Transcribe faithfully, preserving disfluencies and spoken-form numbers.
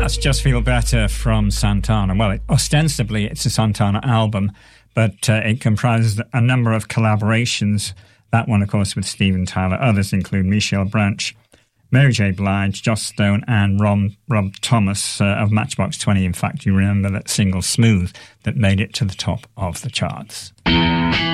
that's Just Feel Better from Santana. Well, it, ostensibly it's a Santana album, but uh, it comprises a number of collaborations. That one, of course, with Steven Tyler. Others include Michelle Branch, Mary J. Blige, Joss Stone, and Rob, Rob Thomas uh, of Matchbox twenty. In fact, you remember that single Smooth that made it to the top of the charts.